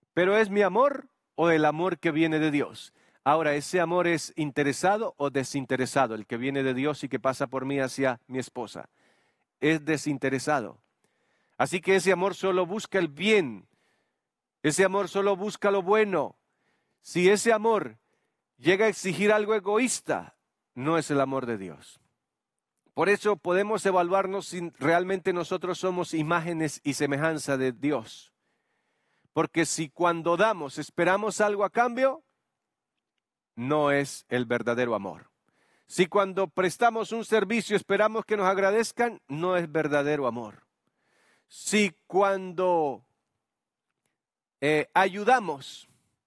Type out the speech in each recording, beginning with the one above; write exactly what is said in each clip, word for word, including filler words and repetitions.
Pero ¿es mi amor o el amor que viene de Dios? Ahora, ¿ese amor es interesado o desinteresado? El que viene de Dios y que pasa por mí hacia mi esposa. Es desinteresado. Así que ese amor solo busca el bien. Ese amor solo busca lo bueno. Si ese amor llega a exigir algo egoísta, no es el amor de Dios. Por eso podemos evaluarnos si realmente nosotros somos imágenes y semejanza de Dios. Porque si cuando damos esperamos algo a cambio, no es el verdadero amor. Si cuando prestamos un servicio esperamos que nos agradezcan, no es verdadero amor. Si cuando eh, ayudamos,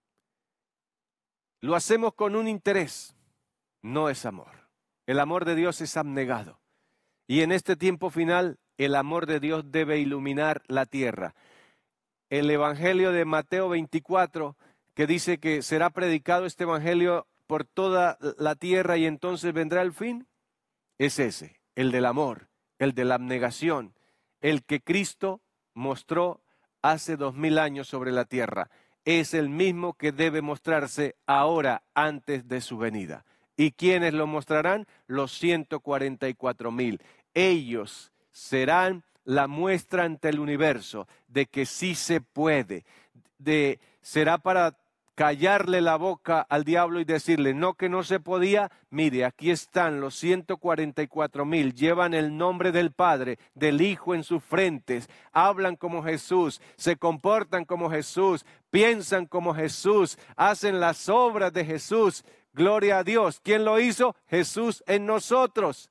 lo hacemos con un interés, no es amor. El amor de Dios es abnegado. Y en este tiempo final, el amor de Dios debe iluminar la tierra. El Evangelio de Mateo veinticuatro, que dice que será predicado este Evangelio por toda la tierra y entonces vendrá el fin, es ese, el del amor, el de la abnegación, el que Cristo mostró hace dos mil años sobre la tierra. Es el mismo que debe mostrarse ahora antes de su venida. ¿Y quiénes lo mostrarán? Los ciento cuarenta y cuatro mil. Ellos serán la muestra ante el universo de que sí se puede. De, será para callarle la boca al diablo y decirle, no que no se podía, mire, aquí están los ciento cuarenta y cuatro mil, llevan el nombre del Padre, del Hijo en sus frentes, hablan como Jesús, se comportan como Jesús, piensan como Jesús, hacen las obras de Jesús. Gloria a Dios. ¿Quién lo hizo? Jesús en nosotros.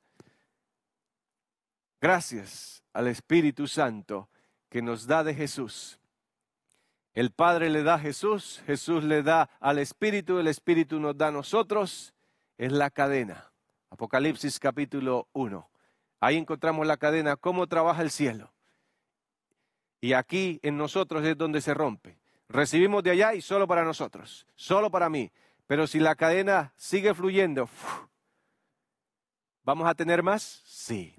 Gracias al Espíritu Santo que nos da de Jesús. El Padre le da a Jesús, Jesús le da al Espíritu, el Espíritu nos da a nosotros. Es la cadena. Apocalipsis capítulo uno. Ahí encontramos la cadena, cómo trabaja el cielo. Y aquí en nosotros es donde se rompe. Recibimos de allá y solo para nosotros, solo para mí. Pero si la cadena sigue fluyendo, ¿vamos a tener más? Sí.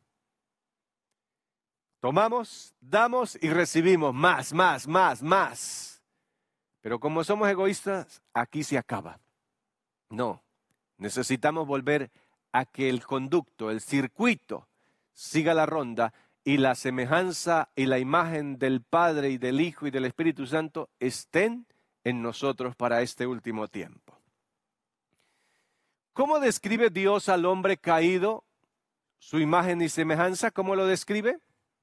Tomamos, damos y recibimos más, más, más, más. Pero como somos egoístas, aquí se acaba. No, necesitamos volver a que el conducto, el circuito, siga la ronda y la semejanza y la imagen del Padre y del Hijo y del Espíritu Santo estén en nosotros para este último tiempo. ¿Cómo describe Dios al hombre caído, su imagen y semejanza? ¿Cómo lo describe?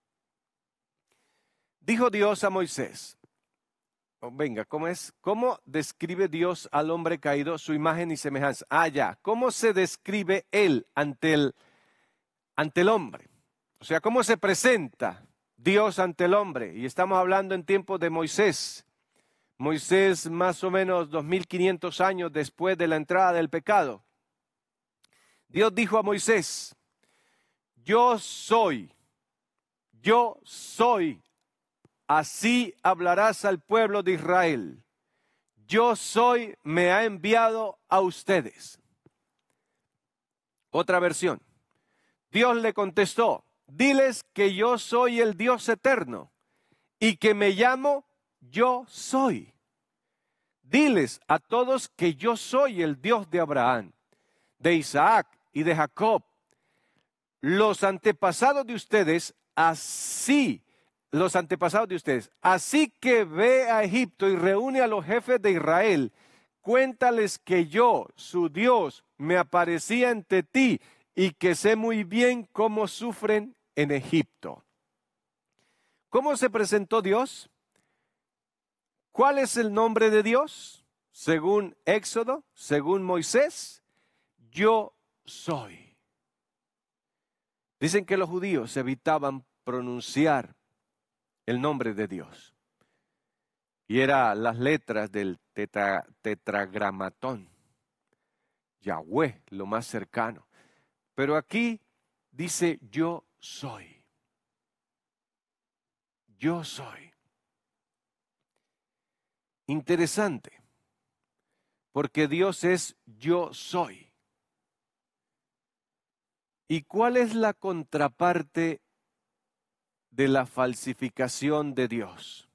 Dijo Dios a Moisés, oh, venga, ¿cómo es? ¿Cómo describe Dios al hombre caído, su imagen y semejanza? Ah, ya, ¿cómo se describe él ante el, ante el hombre? O sea, ¿cómo se presenta Dios ante el hombre? Y estamos hablando en tiempos de Moisés. Moisés más o menos dos mil quinientos años después de la entrada del pecado. Dios dijo a Moisés, yo soy, yo soy. Así hablarás al pueblo de Israel. Yo soy, me ha enviado a ustedes. Otra versión. Dios le contestó, diles que yo soy el Dios eterno y que me llamo yo soy. Diles a todos que yo soy el Dios de Abraham, de Isaac y de Jacob. Los antepasados de ustedes, así los antepasados de ustedes. Así que ve a Egipto y reúne a los jefes de Israel. Cuéntales que yo, su Dios, me aparecí ante ti y que sé muy bien cómo sufren en Egipto. ¿Cómo se presentó Dios? ¿Cuál es el nombre de Dios? Según Éxodo, según Moisés, yo soy. Dicen que los judíos evitaban pronunciar el nombre de Dios. Y eran las letras del tetra, tetragramatón. Yahweh, lo más cercano. Pero aquí dice yo soy. Yo soy. Interesante. Porque Dios es yo soy. ¿Y cuál es la contraparte de la falsificación de Dios?